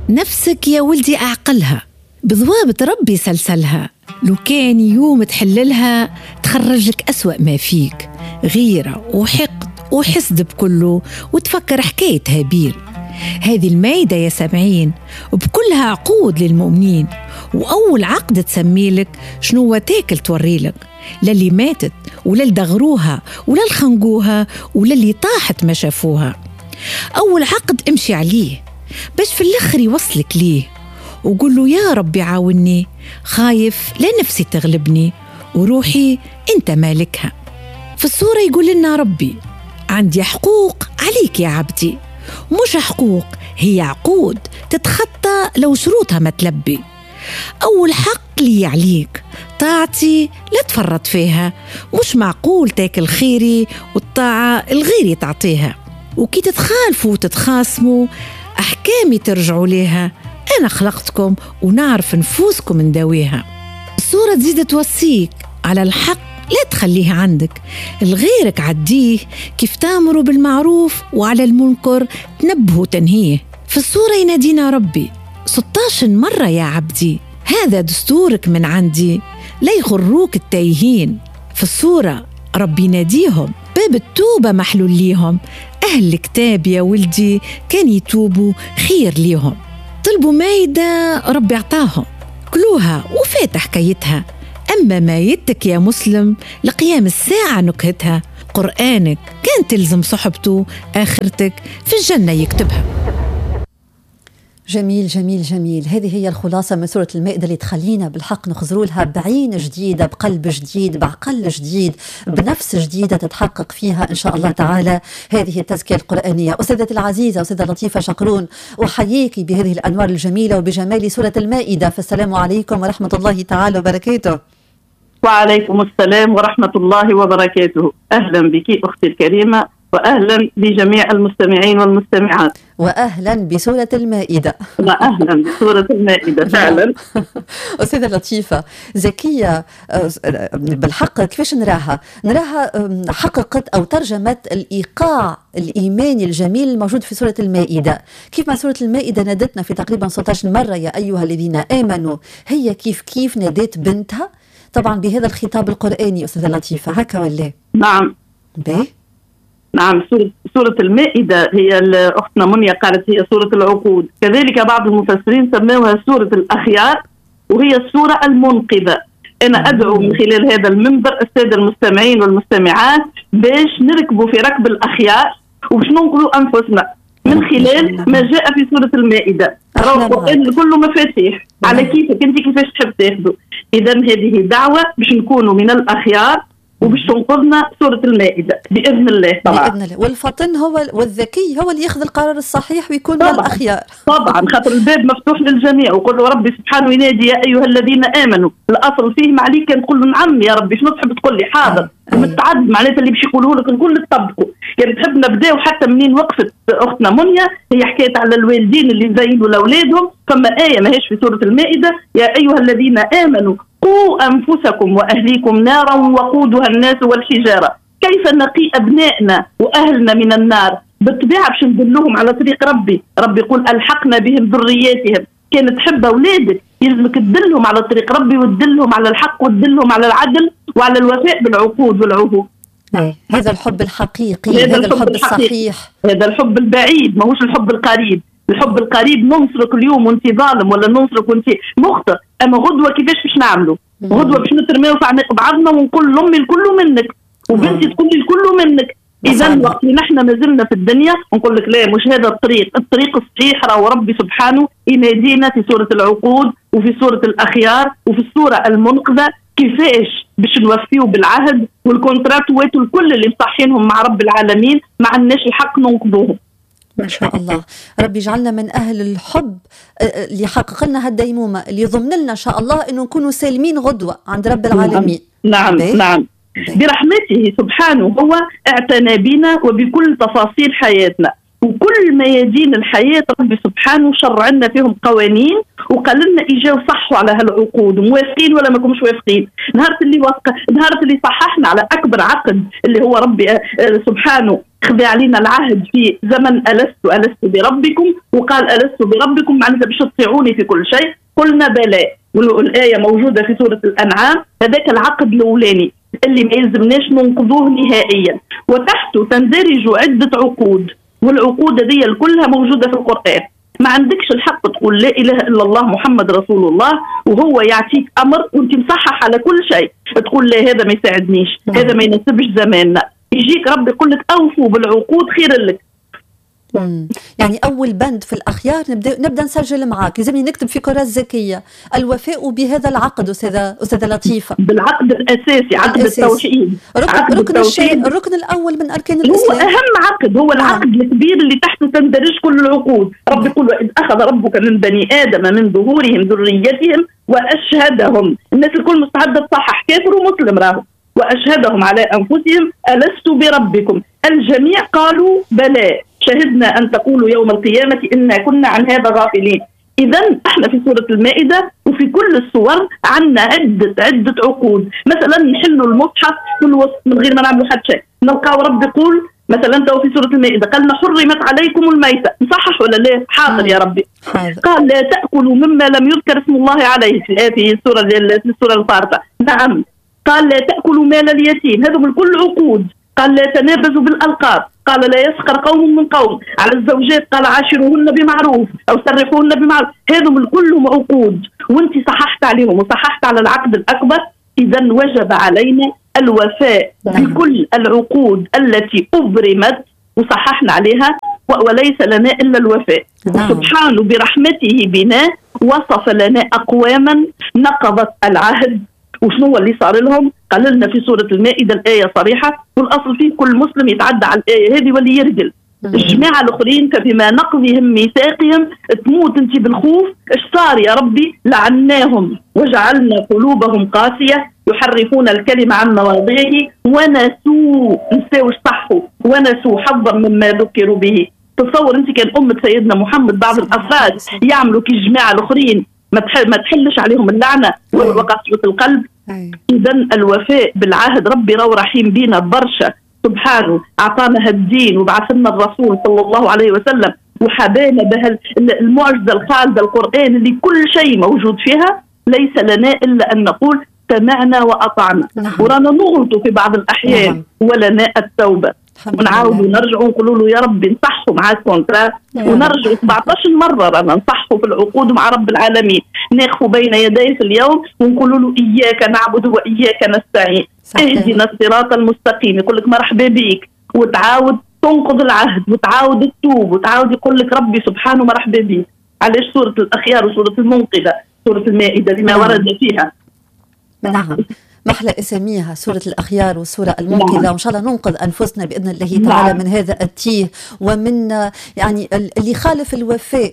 نفسك يا ولدي أعقلها، بضوابط ربي سلسلها، لو كان يوم تحللها تخرج لك أسوأ ما فيك، غيرة وحقد وحسد بكله، وتفكر حكاية هابيل. هذه المائدة يا سامعين بكلها عقود للمؤمنين، وأول عقد تسميلك شنو تاكل توريلك، للي ماتت ولا الدغروها ولا الخنقوها ولا اللي طاحت ما شافوها. أول عقد امشي عليه باش في الآخر يوصلك ليه، وقول له يا ربي عاوني، خايف لا نفسي تغلبني، وروحي انت مالكها. في الصورة يقول لنا ربي عندي حقوق عليك يا عبدي، مش حقوق، هي عقود تتخطى لو شروطها ما تلبي. أول حق لي عليك طاعتي لا تفرط فيها، مش معقول تاكل خيري والطاعة الغيري تعطيها، وكي تتخالفوا وتتخاصموا أحكامي ترجعوا ليها، أنا خلقتكم ونعرف نفوسكم نداويها. الصورة تزيد توصيك على الحق لا تخليه عندك، الغيرك عديه كيف تامروا بالمعروف، وعلى المنكر تنبهوا تنهيه. في الصورة ينادينا ربي 16 مرة يا عبدي، هذا دستورك من عندي، لا يغروك التايهين. في الصورة ربي يناديهم باب التوبة محلول ليهم، أهل الكتاب يا ولدي كان يتوبوا خير ليهم. طلبوا مايدة ربي عطاهم كلوها وفات حكايتها، أما مايدتك يا مسلم لقيام الساعة نكهتها، قرآنك كان تلزم صحبته، آخرتك في الجنة يكتبها. جميل جميل جميل. هذه هي الخلاصة من سورة المائدة اللي تخلينا بالحق نخزروا لها بعين جديدة، بقلب جديد، بعقل جديد، بنفس جديدة تتحقق فيها إن شاء الله تعالى هذه التزكية القرآنية. أستاذتي العزيزة أستاذة لطيفة شقرون، أحييك بهذه الأنوار الجميلة وبجمال سورة المائدة، فالسلام عليكم ورحمة الله تعالى وبركاته. وعليكم السلام ورحمة الله وبركاته. أهلا بك أختي الكريمة، وأهلا بجميع المستمعين والمستمعات، وأهلا بسورة المائدة. وأهلا بسورة المائدة فعلا. أستاذة لطيفة زكية، بالحق كيفاش نراها حققت أو ترجمت الإيقاع الإيماني الجميل الموجود في سورة المائدة. كيف ما سورة المائدة نادتنا في تقريبا 16 مرة يا أيها الذين آمنوا، هي كيف نادت بنتها طبعا بهذا الخطاب القرآني. أستاذة لطيفة هكا ولا؟ نعم نعم. سورة المائدة هي أختنا منيا قالت هي سورة العقود، كذلك بعض المفسرين سموها سورة الأخيار، وهي السورة المنقذة. أنا أدعو من خلال هذا المنبر السادة المستمعين والمستمعات باش نركبوا في ركب الأخيار، وباش ننقذوا أنفسنا من خلال ما جاء في سورة المائدة. القرآن كله مفاتيح على كيفك أنت كيفاش تحب تاخذه. إذا هذه دعوة باش نكونوا من الأخيار وباش تنقذنا سورة المائدة بإذن الله طبعا. بإذن الله. والفطن هو والذكي هو اللي ياخذ القرار الصحيح ويكون من الأخيار طبعا، خاطر الباب مفتوح للجميع، وقل ربي سبحانه ينادي يا أيها الذين آمنوا. الأصل فيه عليك كان تقول له نعم يا ربي، شنو تحب تقول لي حاضر، متعد معناتها اللي باش يقولوه لك الكل تطبقوا. يعني تحب نبداو حتى منين وقفت أختنا منيا، هي حكاية على الوالدين اللي زينوا لأولادهم. فما آية ماهيش في سورة المائدة يا أيها الذين آمنوا قوا أنفسكم وأهليكم نارا وقودها الناس والحجارة. كيف نقي أبنائنا وأهلنا من النار؟ بالطبيعة باش ندلهم على طريق ربي. ربي يقول ألحقنا بهم ذرياتهم. كانت تحب أولادك يلزمك تدلهم على طريق ربي، وتدلهم على الحق، وتدلهم على العدل وعلى الوفاء بالعقود والعهود. هذا الحب الحقيقي، هذا الحب الصحيح، هذا الحب البعيد، ماهوش الحب القريب. الحب القريب ننصرك اليوم وانت ظالم، ولا ننصرك وانت مخطئ، اما غدوه كيفاش باش نعملوا؟ غدوه باش نترميو في عنق بعضنا ونقول لامي الكل منك وبنتي تقول لي الكل منك. اذا وقت نحن ما زلنا في الدنيا نقول لك لا، مش هذا الطريق الصحيح. راهو ربي سبحانه ينادينا في سوره العقود وفي سوره الاخيار وفي السوره المنقذه كيفاش باش نوفيو بالعهد والكونتراتوات والكل اللي مصحينهم مع رب العالمين، ما عندناش الحق ننقذوهم. ما شاء الله. ربي يجعلنا من أهل الحب اللي يحقق لنا هالديمومة، اللي يضمن لنا إن شاء الله إنه نكونوا سالمين غدوة عند رب العالمين. نعم. برحمته سبحانه هو اعتنى بنا وبكل تفاصيل حياتنا، وكل ميادين الحياة ربي سبحانه شرع لنا فيهم قوانين، وقال لنا إجاو صحوا على هالعقود، موافقين ولا ما كنتش موافقين. نهار اللي صححنا على أكبر عقد اللي هو ربي سبحانه خذ علينا العهد في زمن ألست بربكم، وقال ألست بربكم معناتها باش تطيعوني في كل شيء، قلنا بلى. والآية موجودة في سورة الأنعام. هذاك العقد الأولاني اللي ما يلزمناش ننقضوه نهائيا، وتحته تندرج عدة عقود، والعقود هذه كلها موجودة في القرآن. ما عندكش الحق تقول لا إله إلا الله محمد رسول الله وهو يعطيك أمر وانت مصحح على كل شيء، تقول لا هذا ما يساعدنيش، هذا ما يناسبش زماننا. يجيك ربي يقول لك أوفوا بالعقود خير لك. يعني أول بند في الأخيار نبدأ نسجل معاك، لازمني نكتب في كراسة ذكية الوفاء بهذا العقد. أستاذة لطيفة، بالعقد الأساسي، عقد التوحيد، الركن الأول من أركان الإسلام، هو أهم عقد، هو العقد الكبير اللي تحته تندرج كل العقود. رب يقول وإذ أخذ ربك من بني آدم من ظهورهم ذريتهم وأشهدهم. الناس الكل مستعدة تصحح، كافر ومسلم راهو. وأشهدهم على أنفسهم ألست بربكم؟ الجميع قالوا بلى شهدنا أن تقولوا يوم القيامة إنا كنا عن هذا غافلين. إذا احنا في سورة المائدة وفي كل السور عندنا عدة عقود. مثلا نحلوا المصحف في الوسط من غير ما نعملوا حد شيء، نلقاو رب يقول مثلا تو في سورة المائدة قالنا حرمت عليكم الميتة، نصحح ولا لا؟ حاضر يا ربي. قال لا تأكلوا مما لم يذكر اسم الله عليه في السورة الفارقة. نعم. قال لا تأكلوا مال اليتيم، هذا من كل عقود. قال لا تنابزوا بالألقاب، قال لا يسخر قوم من قوم. على الزوجات قال عاشروهن بمعروف أو سرحوهن بمعروف. هذا من كلهم عقود، وانت صححت عليهم وصححت على العقد الأكبر. إذا وجب علينا الوفاء بكل العقود التي أبرمت وصححنا عليها، وليس لنا إلا الوفاء. سبحانه برحمته بنا وصف لنا أقواما نقضت العهد. وشنو اللي صار لهم؟ قال لنا في سورة المائدة الآية صريحة، والأصل فيه كل مسلم يتعدى على الآية هذه واللي يرجل. الجماعة الآخرين فبما نقضهم ميثاقهم تموت انت بالخوف. ايش صار يا ربي؟ لعناهم وجعلنا قلوبهم قاسية يحرفون الكلمة عن مواضعه ونسوا، نساوش صحوا، ونسوا حظا مما ذكروا به. تصور انت كان أمة سيدنا محمد بعض الأفراد يعملوا كالجماعة الآخرين ما تحلش عليهم اللعنة وقسوة القلب. إذا الوفاء بالعهد، ربي راهو رحيم بينا برشا سبحانه، أعطانا هالدين وبعثنا الرسول صلى الله عليه وسلم وحبانا به المعجزة الخالدة القرآن اللي كل شيء موجود فيها. ليس لنا إلا أن نقول سمعنا وأطعنا. ورانا نغلط في بعض الأحيان ولنا التوبة، ونعاودوا نرجعوا نقولوا له يا ربي نصحوا مع الكونترا، ونرجعوا 17 مرة رانا نصحوا في العقود مع رب العالمين. نقفوا بين يديه في اليوم ونقولوا له إياك نعبد وإياك نستعين، اهدنا الصراط المستقيم. يقول لك مرحبا بيك، وتعاود تنقض العهد وتعاود تتوب وتعاود يقول لك ربي سبحانه مرحبا بيك. علاش سورة الأخيار وسورة المنقذة سورة المائدة لما ورد فيها. نعم، محلى اساميها سورة الأخيار والسورة المنقذة، وإن شاء الله ننقذ أنفسنا بإذن الله تعالى من هذا التيه ومن يعني اللي خالف الوفاء،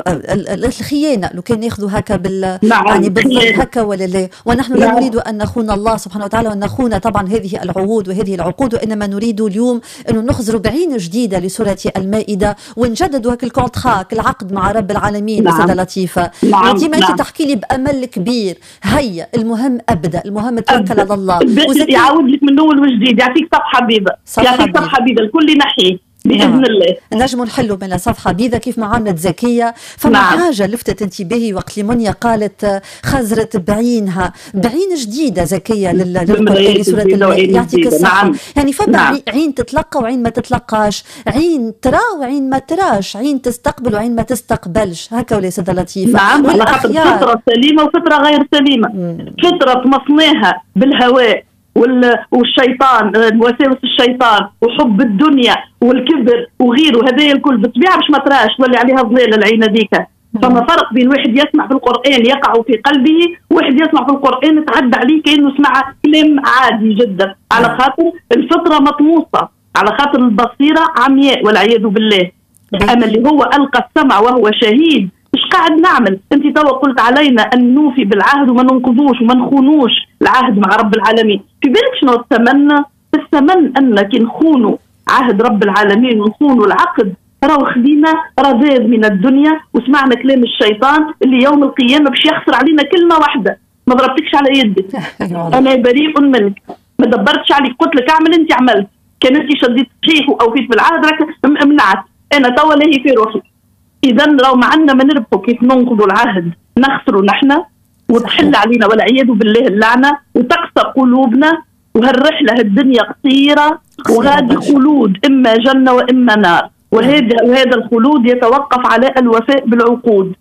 الخيانة لو كان ياخذوا هكا يعني بالضبط هكا ولا لا. ونحن لا نريد أن نخون الله سبحانه وتعالى وأن نخون طبعا هذه العهود وهذه العقود، وإنما نريد اليوم أنه نخزروا بعين جديدة لسورة المائدة ونجددوا هكا الكونتراك العقد مع رب العالمين. أستاذة لطيفة أنت ما تحكي لي بأمل كبير، هيا المهم أبدأ، المهم توكل على الله. يعاود لك من اول وجديد، يعطيك صفحه بيضاء، يعطيك صفحه بيضاء الكل ينحيه باذن الله. نجموا نحلوا من صفحه بيضاء كيف ما عملت زكيه. فما حاجه لفتت انتباهي وقت اللي منيا قالت خزرت بعينها، بعين جديده زكيه للقران لسوره المائده. يعطيك الصحه. يعني فما عين تتلقى وعين ما تتلقاش، عين ترى وعين ما تراش، عين تستقبل وعين ما تستقبلش، هكا ولا سيدة لطيفة؟ نعم، على خاطر فطره سليمه وفطره غير سليمه. فطره مصناها بالهواء والشيطان، وساوس الشيطان وحب الدنيا والكبر وغيره، هذا الكل بالطبيعه باش ما تراش تولي عليها ظلال العين هذيك. فما فرق بين واحد يسمع في القرآن يقع في قلبه، وواحد يسمع في القرآن تعدى عليه كأنه سمع كلام عادي جدا، على خاطر الفطرة مطموسة، على خاطر البصيرة عمياء والعياذ بالله. أما اللي هو ألقى السمع وهو شهيد، إيش قاعد نعمل؟ أنت توا قلت علينا أن نوفي بالعهد وما ننقضوش وما نخونوش العهد مع رب العالمين. في بالك شنو الثمن؟ الثمن أنك نخونوا عهد رب العالمين ونخونوا العقد، راهو خلينا رذاذ من الدنيا. وسمعنا كلام الشيطان اللي يوم القيامة باش يخسر علينا كلمة واحدة، ما ضربتكش على يدك أنا بريء منك، ما دبرتش عليك، قلت لك اعمل أنت عملت، كان انت شديت صحيح واوفيت بالعهد راك منعت، انا توا لاهي في روحي. اذا لو ما عندنا ما نربحوا كيف ننقضوا العهد نخسروا نحن وتحل علينا والعياذ بالله اللعنه وتقسى قلوبنا. وهالرحله الدنيا قصيره وغادي خلود، اما جنه واما نار، وهذا الخلود يتوقف على الوفاء بالعقود.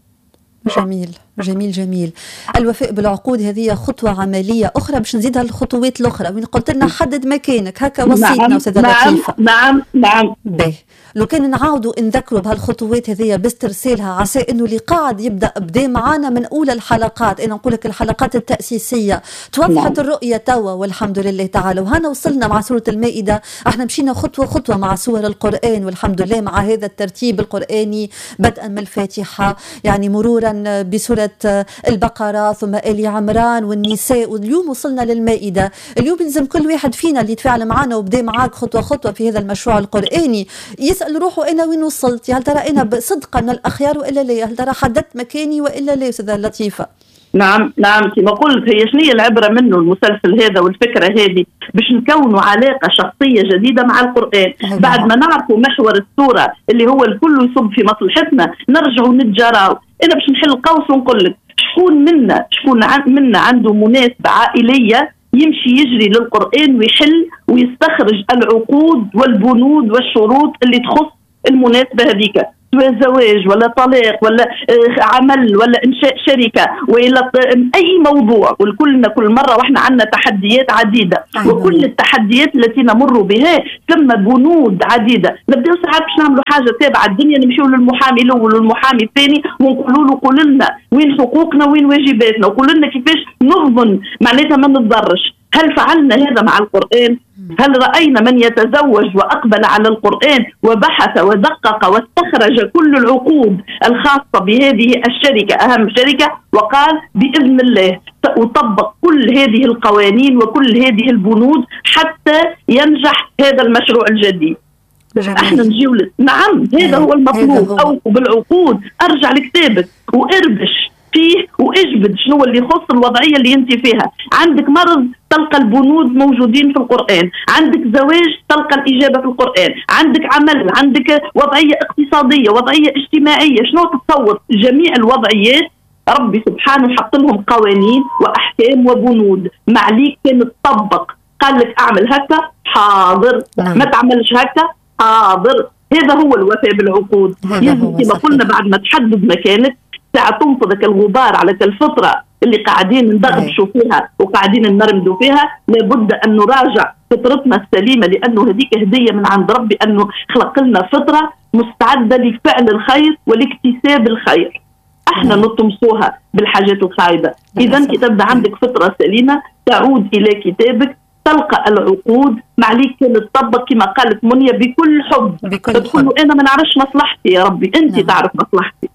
جميل جميل جميل. الوفاء بالعقود هذه خطوة عملية أخرى باش نزيدها الخطوات الأخرى. وين قلت لنا حدد مكانك هكا وصيتنا أستاذة لطيفة. نعم. باهي، لو كان نعاودوا نذكروا بهالخطوات هذه باسترسالها، عسى انه اللي قاعد بدا معانا من اولى الحلقات، انا نقول لك الحلقات التاسيسيه توضحت الرؤيه توا والحمد لله تعالى. وهنا وصلنا مع سوره المائده، احنا مشينا خطوه خطوه مع سور القران والحمد لله، مع هذا الترتيب القراني بدءا من الفاتحه يعني مرورا بسوره البقره ثم ال عمران والنساء، واليوم وصلنا للمائده. اليوم لازم كل واحد فينا اللي يتفاعل معنا وبدا معاك خطوه خطوه في هذا المشروع القراني يسأل روحه أنا وين وصلت؟ هل ترى أنا صدقا من الأخيار وإلا لا؟ هل ترى حددت مكاني وإلا لا أستاذة لطيفة؟ نعم كما قلت، هي شنية العبرة منه المسلسل هذا والفكرة هذه؟ باش نكونوا علاقة شخصية جديدة مع القرآن. بعد ما نعرفوا محور السورة اللي هو الكل يصب في مصلحتنا نرجعوا نتجاراو. أنا باش نحل قوس ونقول لك شكون منا عنده مناسبة عائلية يمشي يجري للقرآن ويحل ويستخرج العقود والبنود والشروط اللي تخص المناسبة هذيك، سواء زواج ولا طلاق ولا عمل ولا إنشاء شركة ولا أي موضوع. وكلنا كل مرة وإحنا عندنا تحديات عديدة، وكل التحديات التي نمر بها ثم بنود عديدة. نبدأ ساعات باش نعملوا حاجة تابعة الدنيا نمشيو للمحامي الأول والمحامي الثاني ونقولوا له قول لنا وين حقوقنا وين واجباتنا وقول لنا كيفاش نضمن معناتها ما نتضرش. هل فعلنا هذا مع القرآن؟ هل رأينا من يتزوج وأقبل على القرآن وبحث ودقق واستخرج كل العقود الخاصة بهذه الشركة أهم شركة وقال بإذن الله أطبق كل هذه القوانين وكل هذه البنود حتى ينجح هذا المشروع الجديد؟ احنا نجيو نعم هذا هو المطلوب. أوفوا بالعقود، أرجع لكتابك واربش فيه واجبد شنو اللي يخص الوضعيه اللي انت فيها. عندك مرض تلقى البنود موجودين في القرآن، عندك زواج تلقى الإجابة في القرآن، عندك عمل، عندك وضعية اقتصادية، وضعية اجتماعية، شنو تتصور؟ جميع الوضعيات ربي سبحانه حط لهم قوانين وأحكام وبنود، ما عليك كان تطبق. قال لك أعمل هكا حاضر، ما تعملش هكا حاضر. هذا هو الوفاء بالعقود. كما قلنا بعد ما تحدد مكانك ساعة تنفضك الغبار على الفطرة اللي قاعدين ندغبشوا فيها وقاعدين نرمدوا فيها. لابد أن نراجع فطرتنا السليمة، لأنه هذيك هدية من عند ربي أنه خلق لنا فطرة مستعدة لفعل الخير والاكتساب الخير. احنا نطمسوها بالحاجات الخايبة. إذا كتبدا عندك فطرة سليمة تعود إلى كتابك تلقى العقود ما عليك تطبق كما قالت منيا بكل حب. تقول أنا ما نعرفش مصلحتي يا ربي، أنت تعرف مصلحتي.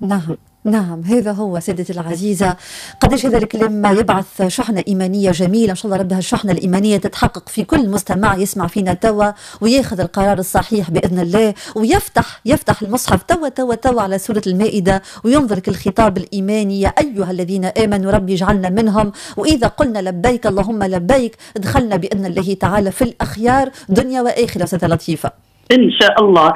نعم هذا هو سيدتي العزيزة. قديش هذا الكلام يبعث شحنة إيمانية جميلة، إن شاء الله ربها الشحنة الإيمانية تتحقق في كل مستمع يسمع فينا توا وياخذ القرار الصحيح بإذن الله، ويفتح المصحف توا على سورة المائدة وينظر الخطاب الإيماني: يا أيها الذين آمنوا ربي اجعلنا منهم، وإذا قلنا لبيك اللهم لبيك دخلنا بإذن الله تعالى في الأخيار دنيا وآخرة. ستة لطيفة إن شاء الله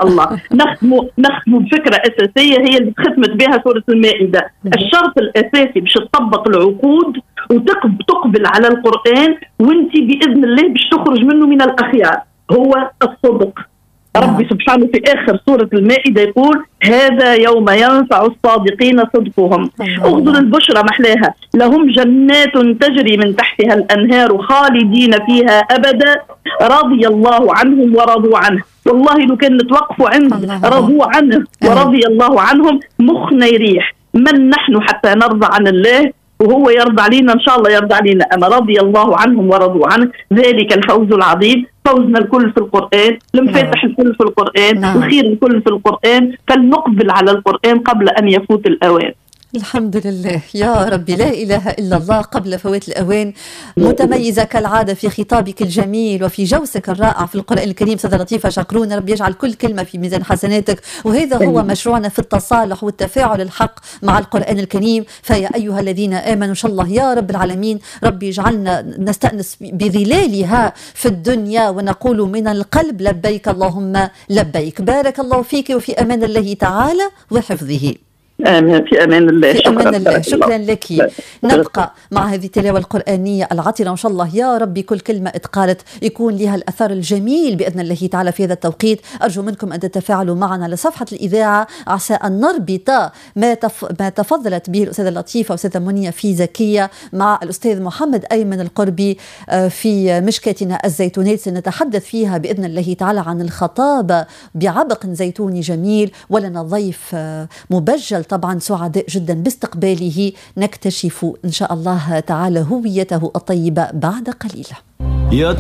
نخدموا بفكرة أساسية هي اللي ختمت بها سورة المائدة. الشرط الأساسي باش تطبق العقود وتقبل على القرآن وانت بإذن الله باش تخرج منه من الأخيار هو الصدق. ربي سبحانه في آخر سورة المائدة يقول: هذا يوم ينفع الصادقين صدقهم. اغضر البشرى محلاها، لهم جنات تجري من تحتها الأنهار خالدين فيها أبدا رضي الله عنهم ورضوا عنه. والله لو كان نتوقفوا عند رضوا عنه ورضي الله عنهم مخنا يريح. من نحن حتى نرضى عن الله وهو يرضى علينا؟ إن شاء الله يرضى علينا. أما رضي الله عنهم ورضوا عنه ذلك الفوز العظيم. فوزنا الكل في القرآن، المفاتح الكل في القرآن، الخير الكل في القرآن. فلنقبل على القرآن قبل أن يفوت الأوان. الحمد لله يا ربي، لا إله إلا الله. قبل فوات الأوان، متميزة كالعادة في خطابك الجميل وفي جوسك الرائع في القرآن الكريم أستاذة لطيفة شقرون، ربي يجعل كل كلمة في ميزان حسناتك. وهذا هو مشروعنا في التصالح والتفاعل الحق مع القرآن الكريم. فيا أيها الذين آمنوا إن شاء الله يا رب العالمين ربي يجعلنا نستأنس بظلالها في الدنيا ونقول من القلب لبيك اللهم لبيك. بارك الله فيك وفي أمان الله تعالى وحفظه. آمين. في أمان الله. في أمان الله. شكرا لك. نبقى مع هذه التلاوة القرآنية العطرة إن شاء الله يا ربي كل كلمة اتقالت يكون لها الأثر الجميل بإذن الله تعالى في هذا التوقيت. أرجو منكم أن تتفاعلوا معنا لصفحة الإذاعة عسى أن نربط ما تفضلت به الأستاذة لطيفة والأستاذة منية في زكية مع الأستاذ محمد أيمن القربي في مشكاتنا الزيتونات. سنتحدث فيها بإذن الله تعالى عن الخطابة بعبق زيتوني جميل، ولنا ضيف مبجل طبعا سعداء جدا باستقباله. نكتشف إن شاء الله تعالى هويته الطيبة بعد قليل.